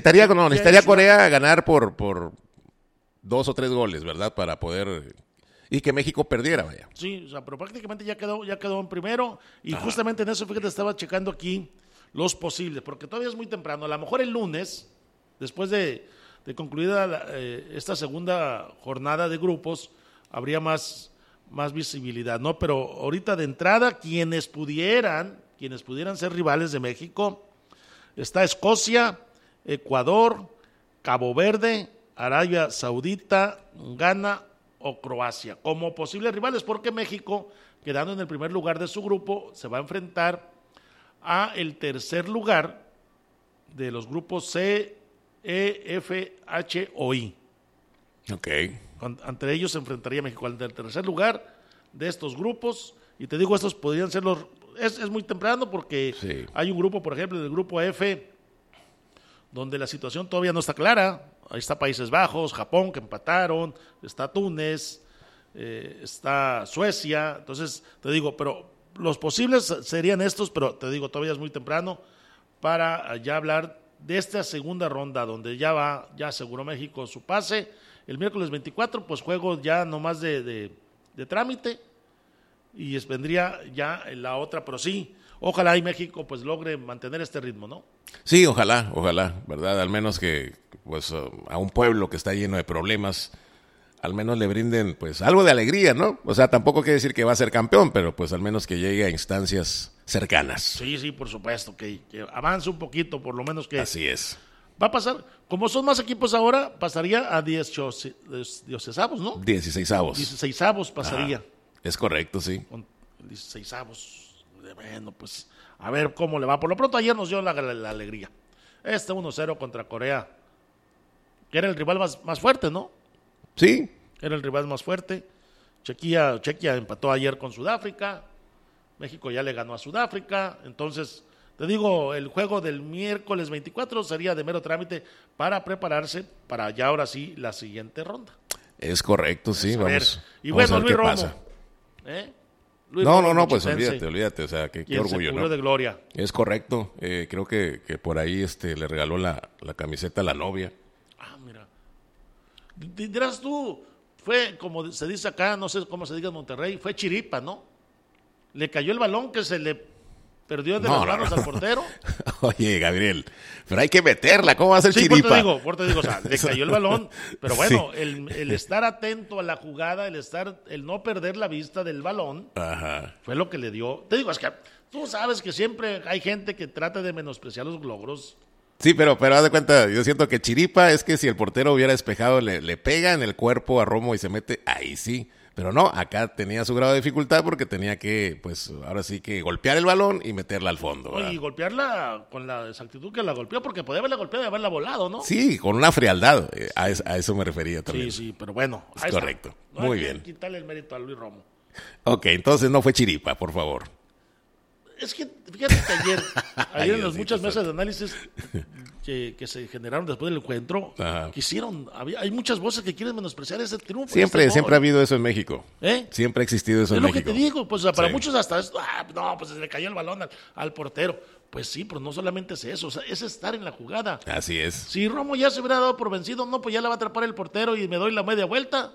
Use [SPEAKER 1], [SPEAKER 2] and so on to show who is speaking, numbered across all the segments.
[SPEAKER 1] necesitaría Corea ganar por 2 o 3 goles, ¿verdad? Para poder... Y que México perdiera, vaya.
[SPEAKER 2] Sí, o sea, pero prácticamente ya quedó en primero. Y justamente en eso, fíjate, estaba checando aquí los posibles, porque todavía es muy temprano. A lo mejor el lunes, después de concluida esta segunda jornada de grupos, habría más visibilidad, ¿no? Pero ahorita de entrada, quienes pudieran ser rivales de México, está Escocia, Ecuador, Cabo Verde, Arabia Saudita, Ghana o Croacia, como posibles rivales, porque México, quedando en el primer lugar de su grupo, se va a enfrentar a el tercer lugar de los grupos C, E, F, H o I.
[SPEAKER 1] Ok.
[SPEAKER 2] Ante ellos se enfrentaría México al del tercer lugar de estos grupos, y te digo, estos podrían ser es muy temprano porque
[SPEAKER 1] sí.
[SPEAKER 2] Hay un grupo, por ejemplo, del grupo F, donde la situación todavía no está clara. Ahí está Países Bajos, Japón, que empataron, está Túnez, está Suecia. Entonces, te digo, pero los posibles serían estos, pero te digo, todavía es muy temprano para ya hablar de esta segunda ronda, donde ya aseguró México su pase. El miércoles 24, pues juego ya nomás de trámite, y vendría ya la otra, pero sí, ojalá y México pues logre mantener este ritmo, ¿no?
[SPEAKER 1] Sí, ojalá, ¿verdad? Al menos que pues a un pueblo que está lleno de problemas, al menos le brinden pues algo de alegría, ¿no? O sea, tampoco quiere decir que va a ser campeón, pero pues al menos que llegue a instancias cercanas.
[SPEAKER 2] Sí, por supuesto, que avance un poquito, por lo menos que...
[SPEAKER 1] Así es.
[SPEAKER 2] Va a pasar, como son más equipos ahora, pasaría a 16avos, ¿no?
[SPEAKER 1] 16avos.
[SPEAKER 2] 16avos pasaría.
[SPEAKER 1] Es correcto, sí.
[SPEAKER 2] Con 16avos. Bueno, pues a ver cómo le va. Por lo pronto ayer nos dio la alegría. 1-0 contra Corea, que era el rival más fuerte, ¿no?
[SPEAKER 1] Sí.
[SPEAKER 2] Era el rival más fuerte. Chequia empató ayer con Sudáfrica. México ya le ganó a Sudáfrica. Entonces, te digo, el juego del miércoles 24 sería de mero trámite para prepararse para ya ahora sí la siguiente ronda.
[SPEAKER 1] Es correcto, sí. Vamos.
[SPEAKER 2] Y bueno, Luis Romo.
[SPEAKER 1] Pasa.
[SPEAKER 2] Luis
[SPEAKER 1] no,
[SPEAKER 2] Romo,
[SPEAKER 1] pues olvídate, o sea, qué orgullo, ¿no?
[SPEAKER 2] De gloria.
[SPEAKER 1] Es correcto, creo que por ahí le regaló la camiseta a la novia.
[SPEAKER 2] Mira. Dirás tú, fue como se dice acá, no sé cómo se diga en Monterrey, fue chiripa, ¿no? Le cayó el balón que se le perdió de las manos al portero.
[SPEAKER 1] Oye, Gabriel, pero hay que meterla, ¿cómo va a ser chiripa?
[SPEAKER 2] Por te digo, o sea, le cayó el balón, pero bueno, sí. el estar atento a la jugada, el no perder la vista del balón, fue lo que le dio. Te digo, es que tú sabes que siempre hay gente que trata de menospreciar los logros.
[SPEAKER 1] Sí, pero haz de cuenta, yo siento que chiripa es que si el portero hubiera despejado, le pega en el cuerpo a Romo y se mete, ahí sí. Pero no, acá tenía su grado de dificultad porque tenía que, pues, ahora sí que golpear el balón y meterla al fondo.
[SPEAKER 2] ¿Verdad? Y golpearla con la exactitud que la golpeó, porque podía haberla golpeado y haberla volado, ¿no?
[SPEAKER 1] Sí, con una frialdad, a eso me refería también.
[SPEAKER 2] Sí, pero bueno.
[SPEAKER 1] Es correcto,
[SPEAKER 2] no
[SPEAKER 1] muy
[SPEAKER 2] hay
[SPEAKER 1] bien.
[SPEAKER 2] Que quitarle el mérito a Luis Romo.
[SPEAKER 1] Ok, entonces no fue chiripa, por favor.
[SPEAKER 2] Es que, fíjate que ayer en las muchas mesas de análisis que se generaron después del encuentro, hay muchas voces que quieren menospreciar ese triunfo.
[SPEAKER 1] Siempre ha habido eso en México. Siempre ha existido eso en México.
[SPEAKER 2] Es lo que te digo, pues para muchos hasta pues se le cayó el balón al portero. Pues sí, pero no solamente es eso, o sea, es estar en la jugada.
[SPEAKER 1] Así es.
[SPEAKER 2] Si Romo ya se hubiera dado por vencido, no, pues ya la va a atrapar el portero y me doy la media vuelta.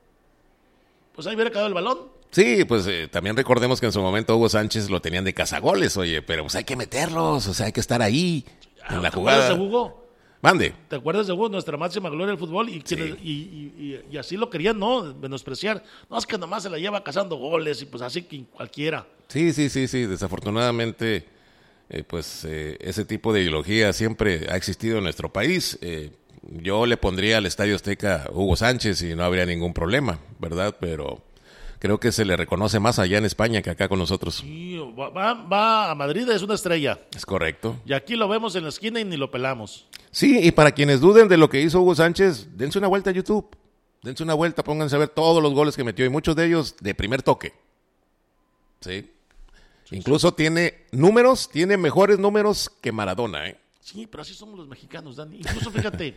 [SPEAKER 2] Pues ahí hubiera quedado el balón.
[SPEAKER 1] Sí, pues también recordemos que en su momento Hugo Sánchez lo tenían de cazagoles, oye, pero pues hay que meterlos, o sea, hay que estar ahí en la jugada.
[SPEAKER 2] ¿Te acuerdas de Hugo?
[SPEAKER 1] Mande.
[SPEAKER 2] ¿Te acuerdas de Hugo, nuestra máxima gloria del fútbol? Y así lo querían, ¿no? Menospreciar. No, es que nomás se la lleva cazando goles y pues así que cualquiera.
[SPEAKER 1] Sí, desafortunadamente, ese tipo de ideología siempre ha existido en nuestro país. Yo le pondría al Estadio Azteca Hugo Sánchez y no habría ningún problema, ¿verdad? Pero creo que se le reconoce más allá en España que acá con nosotros.
[SPEAKER 2] Sí, va a Madrid, es una estrella.
[SPEAKER 1] Es correcto.
[SPEAKER 2] Y aquí lo vemos en la esquina y ni lo pelamos.
[SPEAKER 1] Sí, y para quienes duden de lo que hizo Hugo Sánchez, dense una vuelta a YouTube. Dense una vuelta, pónganse a ver todos los goles que metió y muchos de ellos de primer toque. Sí. Incluso tiene mejores números que Maradona, ¿eh?
[SPEAKER 2] Sí, pero así somos los mexicanos, Dani. Incluso fíjate,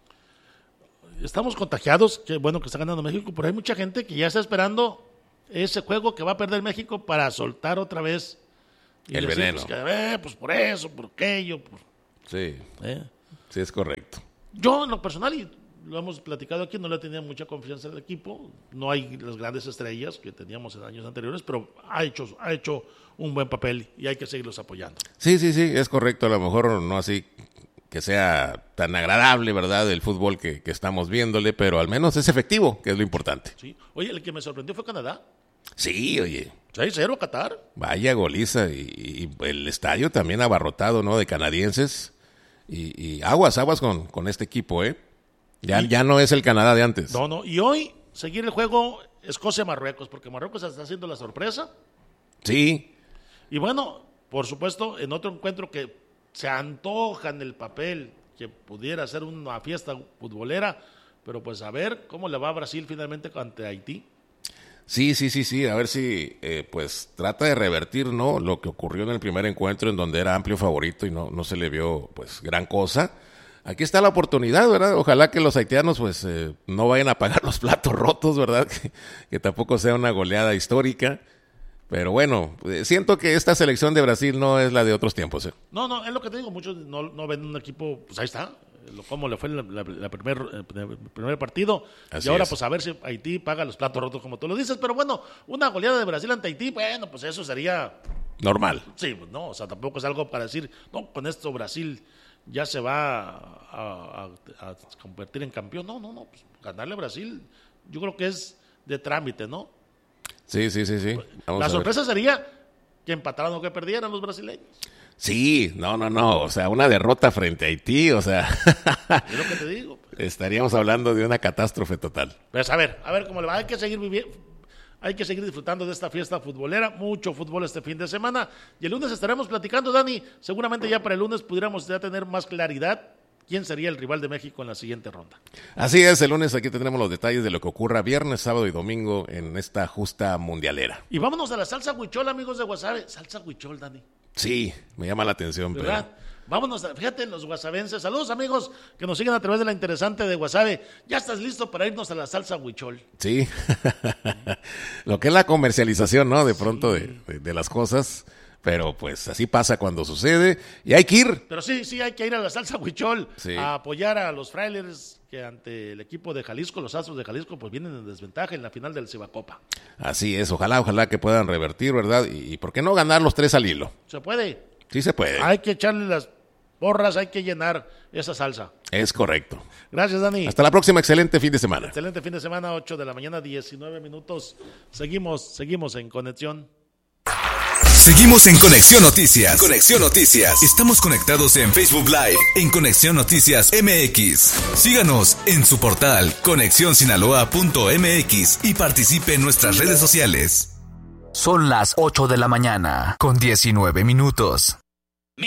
[SPEAKER 2] estamos contagiados, qué bueno que está ganando México, pero hay mucha gente que ya está esperando ese juego que va a perder México para soltar otra vez
[SPEAKER 1] el veneno.
[SPEAKER 2] Pues por eso, por aquello.
[SPEAKER 1] Sí. Sí, es correcto.
[SPEAKER 2] Yo, en lo personal, y lo hemos platicado aquí, no le tenía mucha confianza al equipo. No hay las grandes estrellas que teníamos en años anteriores, pero ha hecho un buen papel y hay que seguirlos apoyando.
[SPEAKER 1] Sí, es correcto. A lo mejor no así que sea tan agradable, ¿verdad?, el fútbol que estamos viéndole, pero al menos es efectivo, que es lo importante.
[SPEAKER 2] Sí. Oye, el que me sorprendió fue Canadá.
[SPEAKER 1] Sí, oye.
[SPEAKER 2] 6-0 a Qatar.
[SPEAKER 1] Vaya goliza. Y el estadio también abarrotado, ¿no?, de canadienses. Y aguas con este equipo, ¿eh? Ya no es el Canadá de antes.
[SPEAKER 2] No. Y hoy, seguir el juego Escocia-Marruecos, porque Marruecos está haciendo la sorpresa.
[SPEAKER 1] Sí.
[SPEAKER 2] Y bueno, por supuesto, en otro encuentro que se antoja en el papel que pudiera ser una fiesta futbolera, pero pues a ver cómo le va a Brasil finalmente ante Haití.
[SPEAKER 1] Sí, a ver si pues trata de revertir, ¿no?, lo que ocurrió en el primer encuentro, en donde era amplio favorito y no se le vio pues gran cosa. Aquí está la oportunidad, ¿verdad? Ojalá que los haitianos pues no vayan a pagar los platos rotos, ¿verdad? Que tampoco sea una goleada histórica. Pero bueno, siento que esta selección de Brasil no es la de otros tiempos.
[SPEAKER 2] No, es lo que te digo, muchos no ven un equipo, pues ahí está, cómo le fue el primer partido.
[SPEAKER 1] Así
[SPEAKER 2] y ahora
[SPEAKER 1] es.
[SPEAKER 2] pues a ver si Haití paga los platos rotos como tú lo dices, pero bueno, una goleada de Brasil ante Haití, bueno, pues eso sería...
[SPEAKER 1] Normal.
[SPEAKER 2] Sí, pues no, o sea, tampoco es algo para decir, no, con esto Brasil ya se va a convertir en campeón. No, pues ganarle a Brasil yo creo que es de trámite, ¿no?
[SPEAKER 1] Sí.
[SPEAKER 2] La sorpresa sería que empataran o que perdieran los brasileños.
[SPEAKER 1] Sí, no, o sea, una derrota frente a Haití, o sea,
[SPEAKER 2] Es lo que te digo. Pues.
[SPEAKER 1] estaríamos hablando de una catástrofe total.
[SPEAKER 2] Pues a ver cómo le va. Hay que seguir viviendo, hay que seguir disfrutando de esta fiesta futbolera, mucho fútbol este fin de semana. Y el lunes estaremos platicando, Dani, seguramente ya para el lunes pudiéramos ya tener más claridad quién sería el rival de México en la siguiente ronda.
[SPEAKER 1] Así es, el lunes aquí tendremos los detalles de lo que ocurra viernes, sábado y domingo en esta justa mundialera.
[SPEAKER 2] Y vámonos a la salsa huichol, amigos de Guasave. Salsa huichol, Dani.
[SPEAKER 1] Sí, me llama la atención.
[SPEAKER 2] ¿Verdad? Pero... Vámonos, fíjate, los guasavenses. Saludos, amigos, que nos siguen a través de la interesante de Guasave. ¿Ya estás listo para irnos a la salsa huichol?
[SPEAKER 1] Sí. Lo que es la comercialización, ¿no? De pronto de las cosas. Pero pues así pasa cuando sucede y hay que ir.
[SPEAKER 2] Pero sí, hay que ir a la salsa huichol,
[SPEAKER 1] sí,
[SPEAKER 2] a apoyar a los Frailers que ante el equipo de Jalisco, los Astros de Jalisco, pues vienen en desventaja en la final del Cibacopa.
[SPEAKER 1] Así es, ojalá que puedan revertir, ¿verdad? Y ¿por qué no ganar los 3 al hilo?
[SPEAKER 2] ¿Se puede?
[SPEAKER 1] Sí se puede.
[SPEAKER 2] Hay que echarle las porras, hay que llenar esa salsa.
[SPEAKER 1] Es correcto.
[SPEAKER 2] Gracias, Dani.
[SPEAKER 1] Hasta la próxima, excelente fin de semana.
[SPEAKER 2] Excelente fin de semana, 8 de la mañana, 19 minutos. Seguimos en conexión.
[SPEAKER 3] Seguimos en Conexión Noticias. Conexión Noticias. Estamos conectados en Facebook Live en Conexión Noticias MX. Síganos en su portal conexionsinaloa.mx y participe en nuestras redes sociales.
[SPEAKER 4] Son las 8 de la mañana con 19 minutos.